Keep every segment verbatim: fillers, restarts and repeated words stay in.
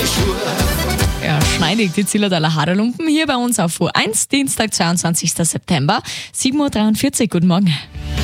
Ja, schneidig, die Zillertaler Haderlumpen hier bei uns auf U eins, Dienstag, zweiundzwanzigster September, sieben Uhr dreiundvierzig. Guten Morgen.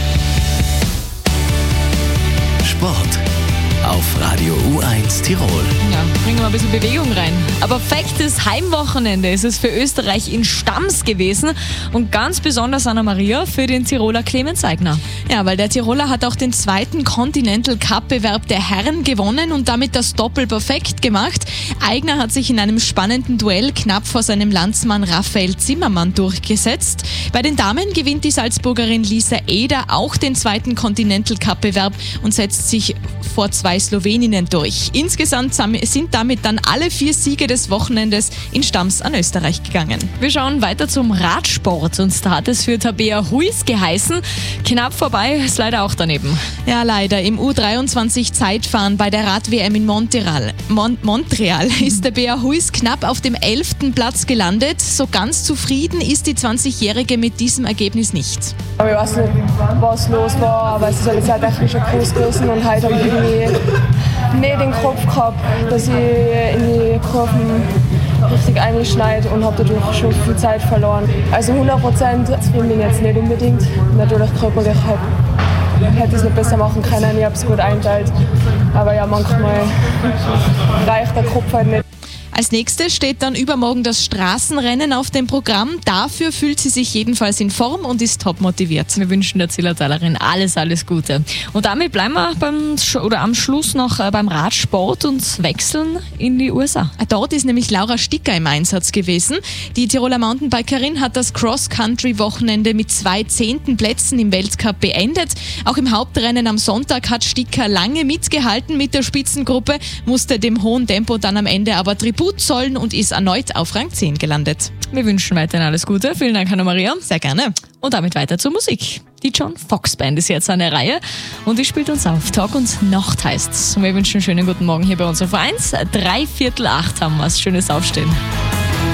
Sport auf Radio U eins Tirol. Ja, bringen wir ein bisschen Bewegung rein. Aber perfektes Heimwochenende ist es für Österreich in Stams gewesen und ganz besonders Anna-Maria für den Tiroler Clemens Eigner. Ja, weil der Tiroler hat auch den zweiten Continental Cup-Bewerb der Herren gewonnen und damit das Doppel perfekt gemacht. Eigner hat sich in einem spannenden Duell knapp vor seinem Landsmann Raphael Zimmermann durchgesetzt. Bei den Damen gewinnt die Salzburgerin Lisa Eder auch den zweiten Continental Cup-Bewerb und setzt sich vor zwei Sloweninnen durch. Insgesamt sind damit dann alle vier Siege des Wochenendes in Stams an Österreich gegangen. Wir schauen weiter zum Radsport und da hat es für Tabea Huis geheißen. Knapp vorbei, ist leider auch daneben. Ja, leider. Im U dreiundzwanzig Zeitfahren bei der Rad-W M in Montreal, Mon- Montreal ist Tabea Huis knapp auf dem elften Platz gelandet. So ganz zufrieden ist die zwanzigjährige mit diesem Ergebnis nicht. Ich weiß nicht, was los war, aber es ist halt Zeit echt schon groß gewesen und heute habe ich irgendwie nicht den Kopf gehabt, dass ich in die Kurven richtig einschneide und habe dadurch schon viel Zeit verloren. Also hundert Prozent zufrieden bin ich jetzt nicht unbedingt. Natürlich körperlich halt, hätte ich es nicht besser machen können, ich habe es gut eingeteilt. Aber ja, manchmal reicht der Kopf halt nicht. Als nächstes steht dann übermorgen das Straßenrennen auf dem Programm. Dafür fühlt sie sich jedenfalls in Form und ist top motiviert. Wir wünschen der Zillertalerin alles, alles Gute. Und damit bleiben wir beim, oder am Schluss noch beim Radsport und wechseln in die U S A. Dort ist nämlich Laura Sticker im Einsatz gewesen. Die Tiroler Mountainbikerin hat das Cross-Country-Wochenende mit zwei zehnten Plätzen im Weltcup beendet. Auch im Hauptrennen am Sonntag hat Sticker lange mitgehalten mit der Spitzengruppe, musste dem hohen Tempo dann am Ende aber Tribut zollen und ist erneut auf Rang zehn gelandet. Wir wünschen weiterhin alles Gute. Vielen Dank, Anna-Maria. Sehr gerne. Und damit weiter zur Musik. Die John Fox Band ist jetzt an der Reihe und die spielt uns auf. Tag und Nacht heißt's. Und wir wünschen einen schönen guten Morgen hier bei uns auf U eins. Drei Viertel acht haben wir's. Schönes Aufstehen.